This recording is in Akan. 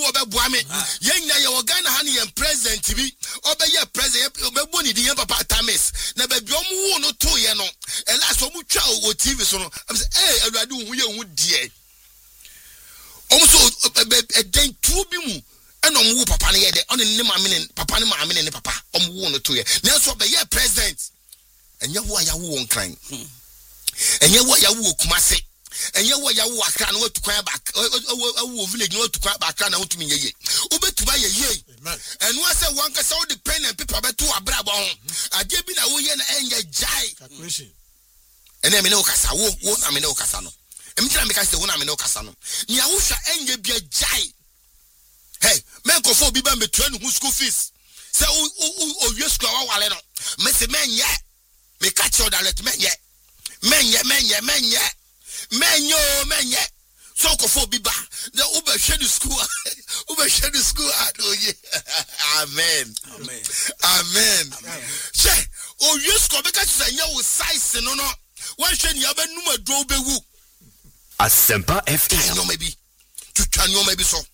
wo be boa me yenya ye Ghana ha ne president bi obeye president obebo ni di papa Tamis na ba bi omo wo no to ye no ela so mu twa o TV so no am say awurade hu ye hu die omo so den tu bi mu eno omo wo papa ne ye de on ne maame ne papa ne maame ne papa omo wo no to ye na so obeye president enye wo ya wo nkran enye wo ya wo Kumase enye wo ya wo Accra na watukwan back wo village na watukwan back na wotumi yeye obetuba yeye enu ase wanka se wo the pen and paper beto abrabo ho ade bi na wo ye na enye jai calculation ene me ne okasa wo na me ne okasa no emtira me ka se wo na me ne okasa no nia wo hwa enye bia jai hey men ko fo bi ba me tuanu hu school fees se o wie school wa wale no me se menye me catch you that menye so ko fo bi ba the ube share the school amen say o you school be catch say nya wo size no wan hwe ni abanum adwo be wu Asempa FM no maybe to twa no maybe so